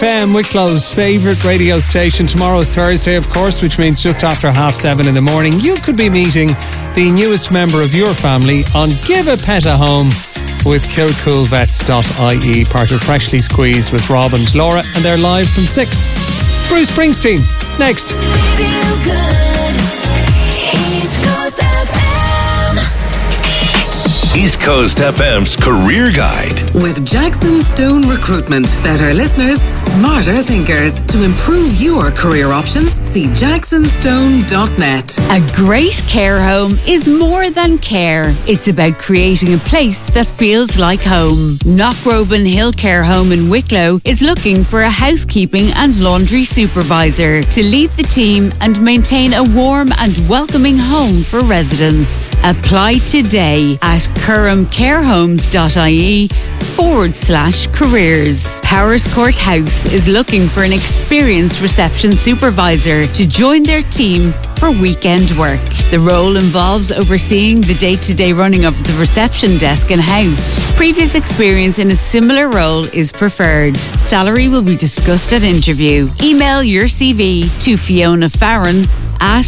FM, Wicklow's favourite radio station. Tomorrow's Thursday, of course, which means just after 7:30 in the morning, you could be meeting the newest member of your family on Give a Pet a Home with KillCoolVets.ie, part of Freshly Squeezed with Rob and Laura, and they're live from 6. Bruce Springsteen, next. Feel good. East Coast FM. East Coast FM's Career Guide. With Jackson Stone Recruitment. Better listeners, smarter thinkers. To improve your career options, see jacksonstone.net. A great care home is more than care. It's about creating a place that feels like home. Knockroban Hill Care Home in Wicklow is looking for a housekeeping and laundry supervisor to lead the team and maintain a warm and welcoming home for residents. Apply today at curramcarehomes.ie/careers. Powers Court House is looking for an experienced reception supervisor to join their team for weekend work. The role involves overseeing the day-to-day running of the reception desk and house. Previous experience in a similar role is preferred. Salary will be discussed at interview. Email your CV to Fiona Farron at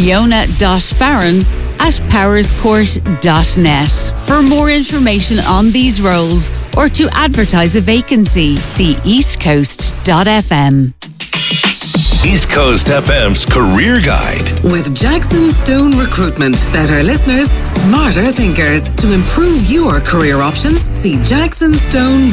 fiona.farron@powerscourt.net. For more information on these roles or to advertise a vacancy, see eastcoast.fm. East Coast FM's Career Guide. With Jackson Stone Recruitment. Better listeners, smarter thinkers. To improve your career options, see jacksonstone.net.